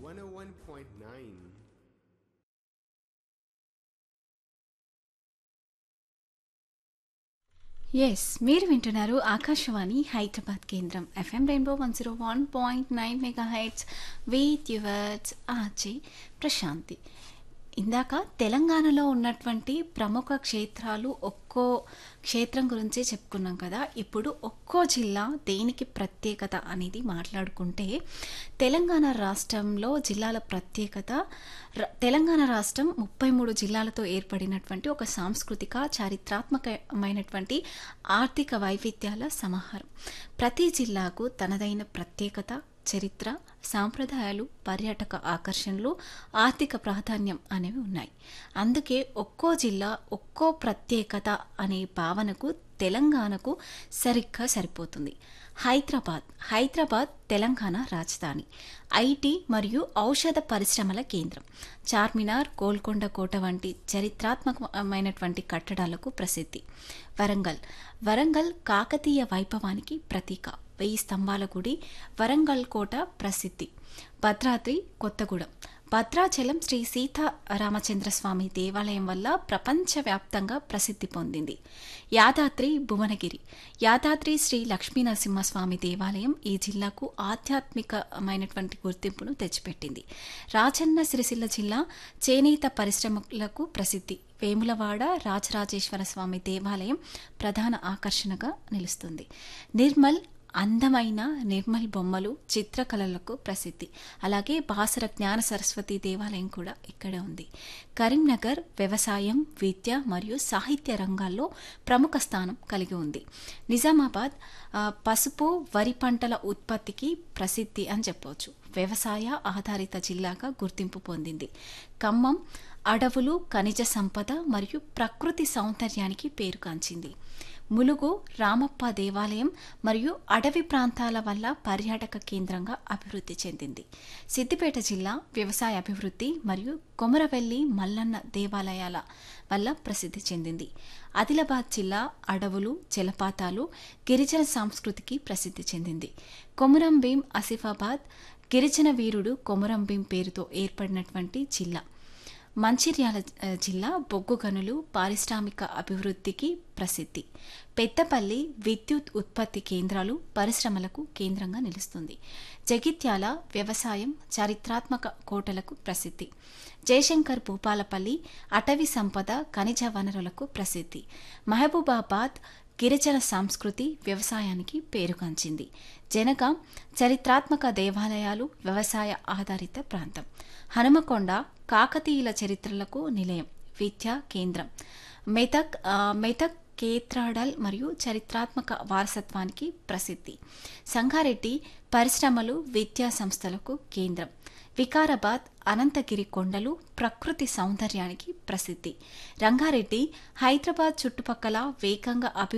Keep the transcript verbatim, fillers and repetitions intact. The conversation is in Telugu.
one oh one point nine. Yes మీరు వింటున్నారు ఆకాశవాణి హైదరాబాద్ కేంద్రం FM rainbow one zero one point nine mega heights with yours RJ Prashanti. ఇందాక తెలంగాణలో ఉన్నటువంటి ప్రముఖ క్షేత్రాలు ఒక్కో క్షేత్రం గురించి చెప్పుకున్నాం కదా. ఇప్పుడు ఒక్కో జిల్లా దేనికి ప్రత్యేకత అనేది మాట్లాడుకుంటే, తెలంగాణ రాష్ట్రంలో జిల్లాల ప్రత్యేకత, తెలంగాణ రాష్ట్రం ముప్పై మూడు జిల్లాలతో ఏర్పడినటువంటి ఒక సాంస్కృతిక చారిత్రాత్మకమైనటువంటి ఆర్థిక వైవిధ్యాల సమాహారం. ప్రతి జిల్లాకు తనదైన ప్రత్యేకత, చరిత్ర, సాంప్రదాయాలు, పర్యాటక ఆకర్షణలు, ఆర్థిక ప్రాధాన్యం అనేవి ఉన్నాయి. అందుకే ఒక్కో జిల్లా ఒక్కో ప్రత్యేకత అనే భావనకు తెలంగాణకు సరిగ్గా సరిపోతుంది. హైదరాబాద్ హైదరాబాద్ తెలంగాణ రాజధాని, ఐటీ మరియు ఔషధ పరిశ్రమల కేంద్రం. చార్మినార్, గోల్కొండ కోట వంటి చరిత్రాత్మకమైనటువంటి కట్టడాలకు ప్రసిద్ధి. వరంగల్ వరంగల్ కాకతీయ వైభవానికి ప్రతీక. వెయ్యి స్తంభాల గుడి, వరంగల్ కోట ప్రసిద్ధి. భద్రాద్రి కొత్తగూడెం భద్రాచలం శ్రీ సీతారామచంద్రస్వామి దేవాలయం వల్ల ప్రపంచవ్యాప్తంగా ప్రసిద్ధి పొందింది. యాదాద్రి భువనగిరి యాదాద్రి శ్రీ లక్ష్మీనరసింహస్వామి దేవాలయం ఈ జిల్లాకు ఆధ్యాత్మికమైనటువంటి గుర్తింపును తెచ్చిపెట్టింది. రాజన్న సిరిసిల్ల జిల్లా చేనేత పరిశ్రమలకు ప్రసిద్ధి. వేములవాడ రాజరాజేశ్వర స్వామి దేవాలయం ప్రధాన ఆకర్షణగా నిలుస్తుంది. నిర్మల్ అందమైన నిర్మల్ బొమ్మలు, చిత్రకళలకు ప్రసిద్ధి. అలాగే బాసర జ్ఞాన సరస్వతి దేవాలయం కూడా ఇక్కడే ఉంది. కరీంనగర్ వ్యవసాయం, విద్య మరియు సాహిత్య రంగాల్లో ప్రముఖ స్థానం కలిగి ఉంది. నిజామాబాద్ పసుపు, వరి పంటల ఉత్పత్తికి ప్రసిద్ధి అని చెప్పవచ్చు. వ్యవసాయ ఆధారిత జిల్లాగా గుర్తింపు పొందింది. ఖమ్మం అడవులు, ఖనిజ సంపద మరియు ప్రకృతి సౌందర్యానికి పేరుగాంచింది. ములుగు రామప్ప దేవాలయం మరియు అడవి ప్రాంతాల వల్ల పర్యాటక కేంద్రంగా అభివృద్ధి చెందింది. సిద్దిపేట జిల్లా వ్యవసాయ అభివృద్ధి మరియు కొమరవెల్లి మల్లన్న దేవాలయాల వల్ల ప్రసిద్ధి చెందింది. ఆదిలాబాద్ జిల్లా అడవులు, జలపాతాలు, గిరిజన సంస్కృతికి ప్రసిద్ధి చెందింది. కొమురం భీం ఆసిఫాబాద్ గిరిజన వీరుడు కొమురం భీం పేరుతో ఏర్పడినటువంటి జిల్లా. మంచిర్యాల జిల్లా బొగ్గు గనులు, పారిశ్రామిక అభివృద్ధికి ప్రసిద్ధి. పెద్దపల్లి విద్యుత్ ఉత్పత్తి కేంద్రాలు, పరిశ్రమలకు కేంద్రంగా నిలుస్తుంది. జగిత్యాల వ్యవసాయం, చారిత్రాత్మక కోటలకు ప్రసిద్ధి. జయశంకర్ భూపాలపల్లి అటవీ సంపద, ఖనిజ వనరులకు ప్రసిద్ధి. మహబూబాబాద్ గిరిజన సంస్కృతి, వ్యవసాయానికి పేరుగాంచింది. జనగాం చరిత్రాత్మక దేవాలయాలు, వ్యవసాయ ఆధారిత ప్రాంతం. హనుమకొండ కాకతీయుల చరిత్రలకు నిలయం, విద్యా కేంద్రం. మెదక్ మెదక్ కేత్రాడల్ మరియు చరిత్రాత్మక వారసత్వానికి ప్రసిద్ధి. సంగారెడ్డి పరిశ్రమలు, విద్యా సంస్థలకు కేంద్రం. వికారాబాద్ అనంతగిరి కొండలు, ప్రకృతి సౌందర్యానికి ప్రసిద్ధి. రంగారెడ్డి హైదరాబాద్ చుట్టుపక్కల వేగంగా అభివృద్ధి